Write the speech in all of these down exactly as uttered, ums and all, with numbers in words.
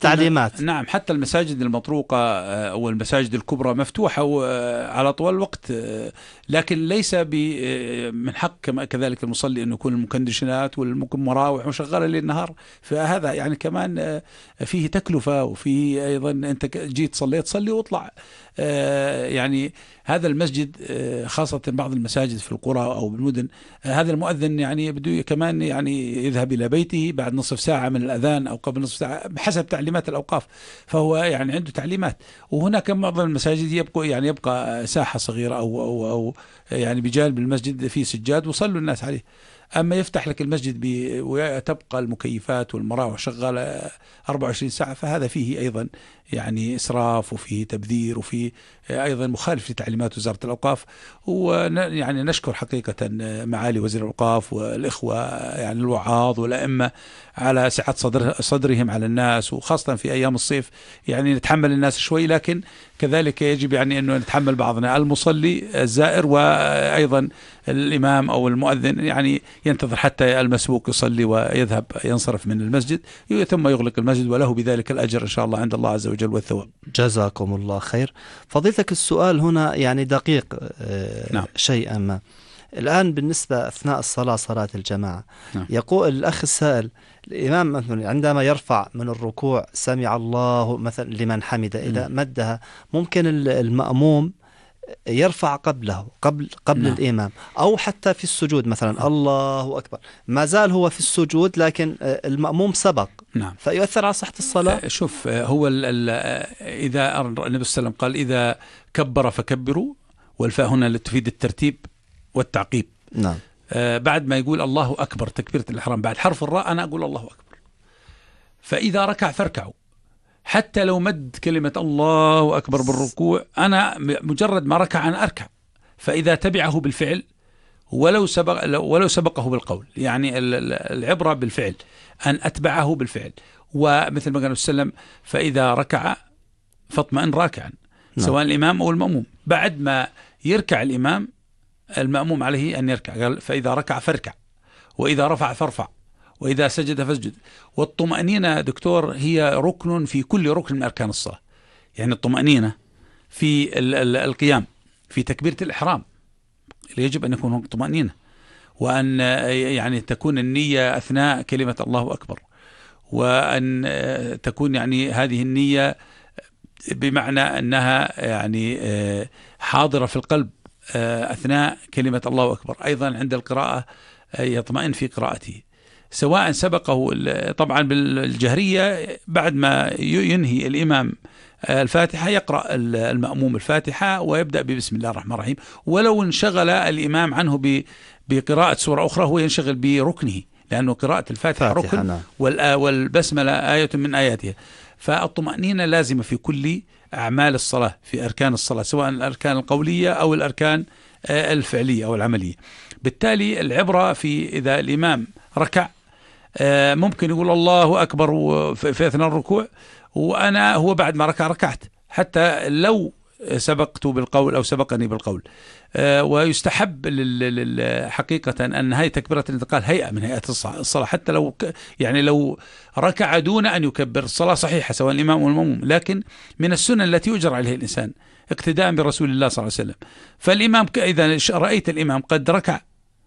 التعليمات. نعم، حتى المساجد المطروقة أو المساجد الكبرى مفتوحة على طول الوقت، لكن ليس من حق كذلك المصلي أن يكون المكندشنات والمراوح مشغلة ليل نهار. فهذا يعني كمان فيه تكلفة، وفيه أيضا أنت جيت صليت صلي واطلع. يعني هذا المسجد خاصة بعض المساجد في القرى أو بالمدن، هذا المؤذن يعني بده كمان يعني يذهب إلى بيته بعد نصف ساعة من الأذان أو قبل نصف ساعة حسب تعليمات الأوقاف، فهو يعني عنده تعليمات. وهناك معظم المساجد يبقى يعني يبقى ساحة صغيرة أو أو أو يعني بجانب المسجد في سجاد وصلوا الناس عليه. أما يفتح لك المسجد وتبقى المكيفات والمراوح شغالة أربعة وعشرين ساعة، فهذا فيه أيضا يعني إسراف وفيه تبذير وفيه أيضا مخالف لتعليمات وزارة الأوقاف. ويعني نشكر حقيقة معالي وزير الأوقاف والإخوة يعني الوعاظ والأئمة على سعة صدر صدرهم على الناس، وخاصة في أيام الصيف يعني نتحمل الناس شوي، لكن كذلك يجب يعني أنه نتحمل بعضنا، المصلي الزائر وأيضا الإمام أو المؤذن يعني ينتظر حتى المسبوق يصلي ويذهب ينصرف من المسجد ثم يغلق المسجد، وله بذلك الأجر إن شاء الله عند الله عز وجل والثواب. جزاكم الله خير. فضيلتك السؤال هنا يعني دقيق نعم. شيئا ما الآن بالنسبة أثناء الصلاة صلاة الجماعة، نعم. يقول الأخ السائل الإمام مثلا عندما يرفع من الركوع سمع الله مثلا لمن حمد إذا مدها، ممكن المأموم يرفع قبله قبل قبل نعم. الإمام، أو حتى في السجود مثلا نعم. الله أكبر، ما زال هو في السجود لكن المأموم سبق نعم. فيؤثر على صحة الصلاة. شوف، هو ال ال إذا النبي صلى الله عليه وسلم قال إذا كبر فكبروا، والفاء هنا تفيد الترتيب والتعقيب. نعم. آه بعد ما يقول الله أكبر تكبيرة الإحرام بعد حرف الراء أنا أقول الله أكبر. فإذا ركع فاركعوا، حتى لو مد كلمة الله أكبر بالركوع أنا مجرد ما ركع أنا أركع. فإذا تبعه بالفعل ولو سبق ولو سبقه بالقول، يعني العبرة بالفعل أن أتبعه بالفعل. ومثل ما قال السلام فإذا ركع فاطمئن راكعا، سواء الإمام أو المأموم. بعد ما يركع الإمام المأموم عليه أن يركع، قال فإذا ركع فاركع، وإذا رفع فارفع، وإذا سجد فاسجد. والطمأنينة دكتور هي ركن في كل ركن من أركان الصلاة. يعني الطمأنينة في ال ال القيام في تكبيرة الإحرام يجب أن يكون طمأنينة، وأن يعني تكون النية أثناء كلمة الله أكبر، وأن تكون يعني هذه النية بمعنى أنها يعني حاضرة في القلب أثناء كلمة الله أكبر. أيضا عند القراءة يطمئن في قراءته، سواء سبقه طبعا بالجهرية بعد ما ينهي الإمام الفاتحة يقرأ المأموم الفاتحة ويبدأ ببسم الله الرحمن الرحيم، ولو انشغل الإمام عنه بقراءة سورة أخرى هو ينشغل بركنه، لأنه قراءة الفاتحة ركن والبسملة آية من آياتها. فالطمأنينة لازمة في كل أعمال الصلاة، في أركان الصلاة، سواء الأركان القولية أو الأركان الفعلية أو العملية. بالتالي العبرة في إذا الإمام ركع ممكن يقول الله أكبر في أثناء الركوع، وأنا هو بعد ما ركع ركعت حتى لو سبقت بالقول أو سبقني بالقول. ويستحب حقيقة أن هاي تكبيرة الانتقال هيئة من هيئات الصلاة، حتى لو يعني لو ركع دون أن يكبر الصلاة صحيحة سواء الإمام والمأموم، لكن من السنن التي يجرى عليها الإنسان اقتداء برسول الله صلى الله عليه وسلم. فالإمام إذا رأيت الإمام قد ركع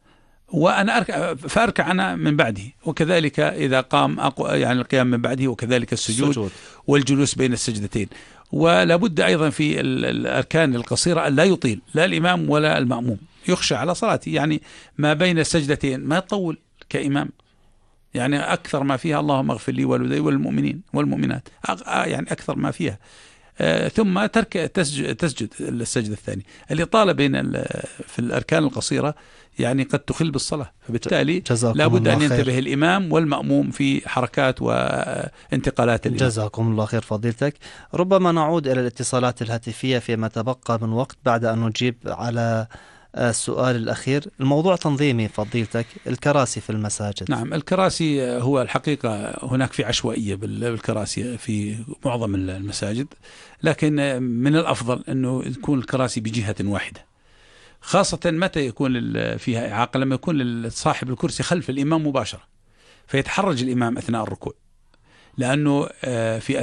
وأنا أركع فأركع أنا من بعده، وكذلك إذا قام يعني القيام من بعده، وكذلك السجود, السجود والجلوس بين السجدتين. ولا بد أيضا في الأركان القصيرة أن لا يطيل لا الإمام ولا المأموم، يخشى على صلاته، يعني ما بين السجدتين ما يطول كإمام، يعني أكثر ما فيها اللهم اغفر لي والدي والمؤمنين والمؤمنات، يعني أكثر ما فيها. آه ثم ترك تسجد, تسجد السجدة الثانية. الإطالة بين في الأركان القصيرة يعني قد تخل بالصلاة، فبالتالي لا بد أن ينتبه الإمام والمأموم في حركات وانتقالات الإمام. جزاكم الله خير فضيلتك. ربما نعود إلى الاتصالات الهاتفية فيما تبقى من وقت بعد أن نجيب على السؤال الأخير. الموضوع تنظيمي فضيلتك، الكراسي في المساجد. نعم، الكراسي هو الحقيقة هناك في عشوائية بالكراسي في معظم المساجد، لكن من الأفضل أنه تكون الكراسي بجهة واحدة، خاصة متى يكون فيها إعاقة، لما يكون صاحب الكرسي خلف الإمام مباشرة فيتحرج الإمام أثناء الركوع، لأنه في